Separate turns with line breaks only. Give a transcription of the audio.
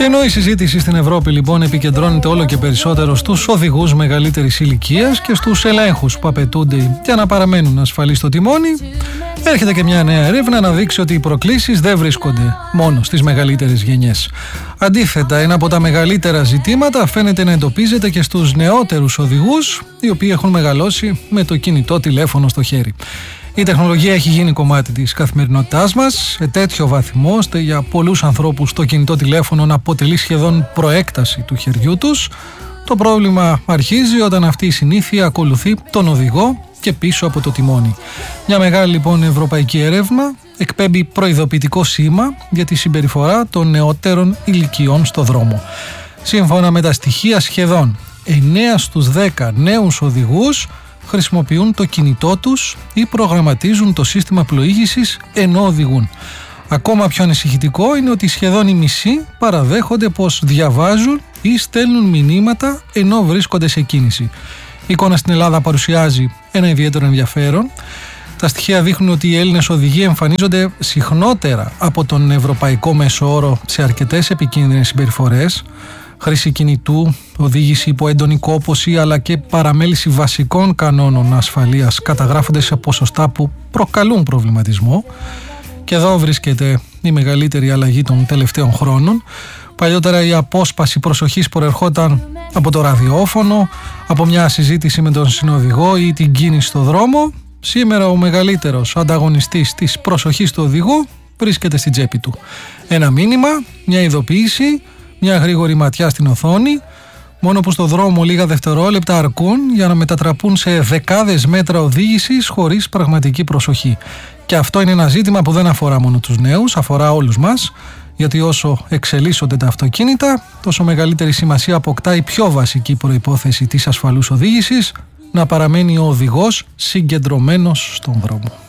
Και ενώ η συζήτηση στην Ευρώπη λοιπόν επικεντρώνεται όλο και περισσότερο στους οδηγούς μεγαλύτερης ηλικίας και στους ελέγχους που απαιτούνται για να παραμένουν ασφαλείς στο τιμόνι, έρχεται και μια νέα έρευνα να δείξει ότι οι προκλήσεις δεν βρίσκονται μόνο στις μεγαλύτερες γενιές. Αντίθετα, ένα από τα μεγαλύτερα ζητήματα φαίνεται να εντοπίζεται και στους νεότερους οδηγούς, οι οποίοι έχουν μεγαλώσει με το κινητό τηλέφωνο στο χέρι. Η τεχνολογία έχει γίνει κομμάτι της καθημερινότητάς μας σε τέτοιο βαθμό, ώστε για πολλούς ανθρώπους το κινητό τηλέφωνο να αποτελεί σχεδόν προέκταση του χεριού τους. Το πρόβλημα αρχίζει όταν αυτή η συνήθεια ακολουθεί τον οδηγό και πίσω από το τιμόνι. Μια μεγάλη λοιπόν ευρωπαϊκή έρευνα εκπέμπει προειδοποιητικό σήμα για τη συμπεριφορά των νεότερων ηλικιών στο δρόμο. Σύμφωνα με τα στοιχεία, σχεδόν 9 στους 10 νέους οδηγούς χρησιμοποιούν το κινητό τους ή προγραμματίζουν το σύστημα πλοήγησης ενώ οδηγούν. Ακόμα πιο ανησυχητικό είναι ότι σχεδόν οι μισοί παραδέχονται πως διαβάζουν ή στέλνουν μηνύματα ενώ βρίσκονται σε κίνηση. Η εικόνα στην Ελλάδα παρουσιάζει ένα ιδιαίτερο ενδιαφέρον. Τα στοιχεία δείχνουν ότι οι Έλληνες οδηγοί εμφανίζονται συχνότερα από τον ευρωπαϊκό μέσο όρο σε αρκετές επικίνδυνες συμπεριφορές. Χρήση κινητού, οδήγηση υπό έντονη κόπωση αλλά και παραμέληση βασικών κανόνων ασφαλείας καταγράφονται σε ποσοστά που προκαλούν προβληματισμό. Και εδώ βρίσκεται η μεγαλύτερη αλλαγή των τελευταίων χρόνων. Παλιότερα η απόσπαση προσοχής προερχόταν από το ραδιόφωνο, από μια συζήτηση με τον συνοδηγό ή την κίνηση στο δρόμο. Σήμερα ο μεγαλύτερος ανταγωνιστής της προσοχής του οδηγού βρίσκεται στην τσέπη του. Ένα μήνυμα, μια ειδοποίηση, μια γρήγορη ματιά στην οθόνη, μόνο που στο δρόμο λίγα δευτερόλεπτα αρκούν για να μετατραπούν σε δεκάδες μέτρα οδήγησης χωρίς πραγματική προσοχή. Και αυτό είναι ένα ζήτημα που δεν αφορά μόνο τους νέους, αφορά όλους μας, γιατί όσο εξελίσσονται τα αυτοκίνητα, τόσο μεγαλύτερη σημασία αποκτά η πιο βασική προϋπόθεση της ασφαλούς οδήγησης, να παραμένει ο οδηγός συγκεντρωμένος στον δρόμο.